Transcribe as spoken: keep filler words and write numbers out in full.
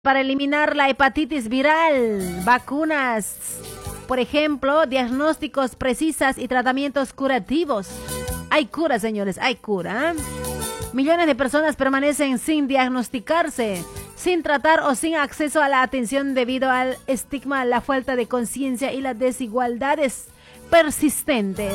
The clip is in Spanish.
para eliminar la hepatitis viral, vacunas, por ejemplo, diagnósticos precisas y tratamientos curativos. Hay cura, señores, hay cura. Millones de personas permanecen sin diagnosticarse, sin tratar o sin acceso a la atención debido al estigma, la falta de conciencia y las desigualdades persistentes.